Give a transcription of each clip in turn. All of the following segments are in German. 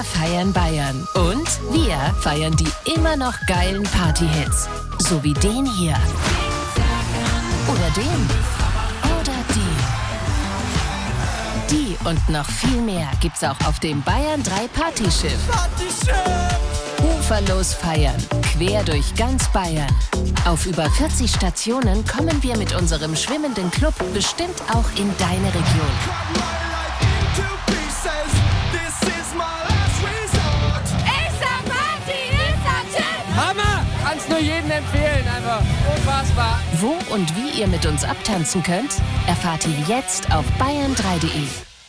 Wir feiern Bayern. Und wir feiern die immer noch geilen Party-Hits. So wie den hier. Oder den. Oder den. Die und noch viel mehr gibt's auch auf dem Bayern 3 Partyschiff. Uferlos feiern, quer durch ganz Bayern. Auf über 40 Stationen kommen wir mit unserem schwimmenden Club bestimmt auch in deine Region. Hammer! Kannst nur jedem empfehlen, einfach unfassbar. Wo und wie ihr mit uns abtanzen könnt, erfahrt ihr jetzt auf bayern3.de.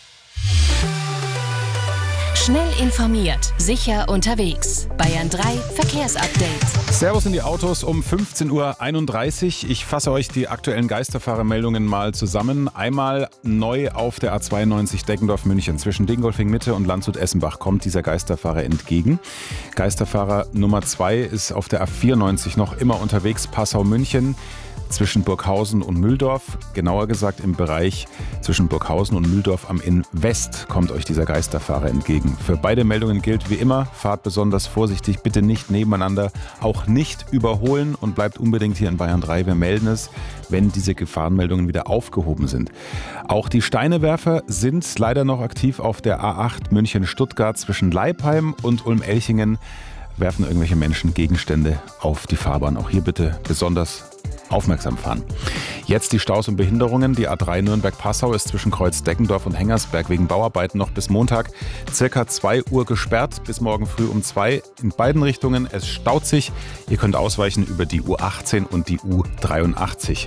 Schnell informiert, sicher unterwegs. Bayern 3 Verkehrsupdate. Servus in die Autos um 15.31 Uhr. Ich fasse euch die aktuellen Geisterfahrermeldungen mal zusammen. Einmal neu auf der A92 Deggendorf-München. Zwischen Dingolfing-Mitte und Landshut-Essenbach kommt dieser Geisterfahrer entgegen. Geisterfahrer Nummer 2 ist auf der A94 noch immer unterwegs, Passau-München. Zwischen Burghausen und Mühldorf, genauer gesagt im Bereich zwischen Burghausen und Mühldorf am Inn West kommt euch dieser Geisterfahrer entgegen. Für beide Meldungen gilt wie immer, fahrt besonders vorsichtig, bitte nicht nebeneinander, auch nicht überholen und bleibt unbedingt hier in Bayern 3. Wir melden es, wenn diese Gefahrenmeldungen wieder aufgehoben sind. Auch die Steinewerfer sind leider noch aktiv auf der A8 München-Stuttgart zwischen Leipheim und Ulm-Elchingen. Werfen irgendwelche Menschen Gegenstände auf die Fahrbahn. Auch hier bitte besonders aufmerksam fahren. Jetzt die Staus und Behinderungen. Die A3 Nürnberg-Passau ist zwischen Kreuz-Deckendorf und Hengersberg wegen Bauarbeiten noch bis Montag circa 2 Uhr gesperrt, bis morgen früh um 2 in beiden Richtungen. Es staut sich. Ihr könnt ausweichen über die U18 und die U83.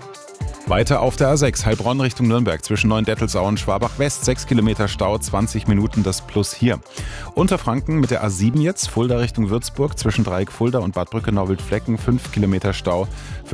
Weiter auf der A6, Heilbronn Richtung Nürnberg, zwischen Neuendettelsau und Schwabach West, 6 Kilometer Stau, 20 Minuten das Plus hier. Unterfranken mit der A7 jetzt, Fulda Richtung Würzburg, zwischen Dreieck Fulda und Bad Brückenau-Wildflecken, 5 Kilometer Stau,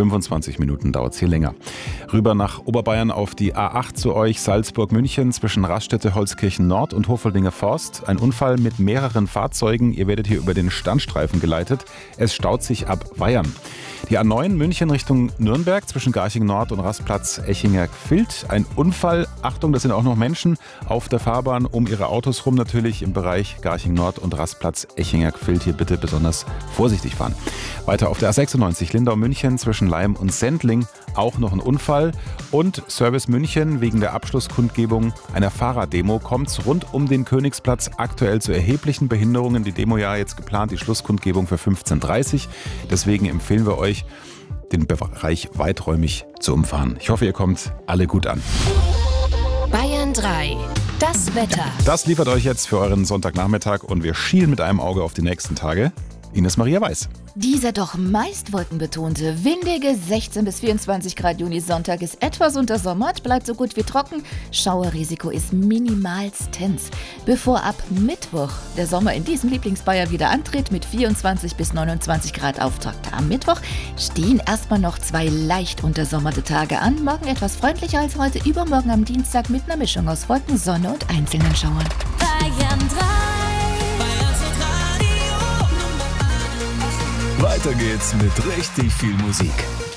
25 Minuten dauert es hier länger. Rüber nach Oberbayern auf die A8 zu euch, Salzburg-München, zwischen Raststätte, Holzkirchen Nord und Hofeldinger Forst. Ein Unfall mit mehreren Fahrzeugen, ihr werdet hier über den Standstreifen geleitet. Es staut sich ab Weyern. Die A9 München Richtung Nürnberg zwischen Garching Nord und Rastplatz Echinger-Gfild. Ein Unfall, Achtung, das sind auch noch Menschen auf der Fahrbahn um ihre Autos rum, natürlich im Bereich Garching Nord und Rastplatz Echinger-Gfild. Hier bitte besonders vorsichtig fahren. Weiter auf der A96 Lindau München zwischen Leim und Sendling auch noch ein Unfall. Und Service München wegen der Abschlusskundgebung einer Fahrraddemo kommt es rund um den Königsplatz aktuell zu erheblichen Behinderungen. Die Demo ja jetzt geplant, die Schlusskundgebung für 15.30 Uhr. Deswegen empfehlen wir euch, den Bereich weiträumig zu umfahren. Ich hoffe, ihr kommt alle gut an. Bayern 3, das Wetter. Das liefert euch jetzt für euren Sonntagnachmittag und wir schielen mit einem Auge auf die nächsten Tage. Ines Maria Weiß. Dieser doch meist wolkenbetonte, windige 16 bis 24 Grad Juni-Sonntag ist etwas untersommert, bleibt so gut wie trocken. Schauerrisiko ist minimalstens. Bevor ab Mittwoch der Sommer in diesem Lieblingsbayer wieder antritt mit 24 bis 29 Grad Auftakt. Am Mittwoch stehen erstmal noch 2 leicht untersommerte Tage an. Morgen etwas freundlicher als heute, übermorgen am Dienstag mit einer Mischung aus Wolken, Sonne und einzelnen Schauern. Bayern 3. Weiter geht's mit richtig viel Musik.